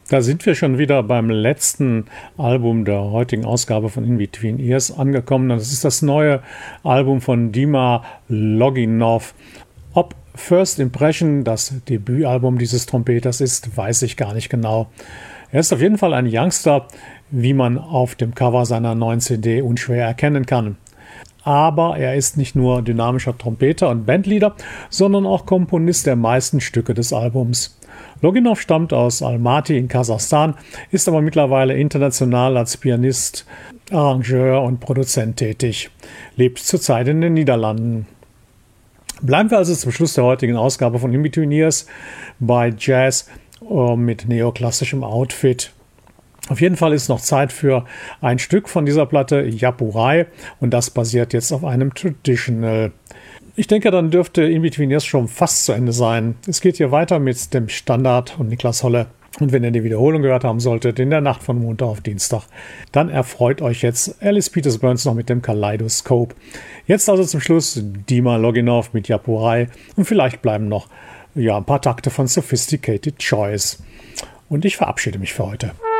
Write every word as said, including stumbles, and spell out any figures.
Da sind wir schon wieder beim letzten Album der heutigen Ausgabe von In Between Ears angekommen. Das ist das neue Album von Dima Loginov. Ob First Impression das Debütalbum dieses Trompeters ist, weiß ich gar nicht genau. Er ist auf jeden Fall ein Youngster, wie man auf dem Cover seiner neuen C D unschwer erkennen kann. Aber er ist nicht nur dynamischer Trompeter und Bandleader, sondern auch Komponist der meisten Stücke des Albums. Loginov stammt aus Almaty in Kasachstan, ist aber mittlerweile international als Pianist, Arrangeur und Produzent tätig, lebt zurzeit in den Niederlanden. Bleiben wir also zum Schluss der heutigen Ausgabe von In Between Ears bei Jazz mit neoklassischem Outfit. Auf jeden Fall ist noch Zeit für ein Stück von dieser Platte, Yapurei, und das basiert jetzt auf einem Traditional. Ich denke, dann dürfte In Between Ears schon fast zu Ende sein. Es geht hier weiter mit dem Standard und Niklas Holle. Und wenn ihr die Wiederholung gehört haben solltet, in der Nacht von Montag auf Dienstag, dann erfreut euch jetzt Alice Peters Burns noch mit dem Kaleidoskop. Jetzt also zum Schluss Dima Loginov mit Yapurei und vielleicht bleiben noch ja, ein paar Takte von Sophisticated Choice. Und ich verabschiede mich für heute.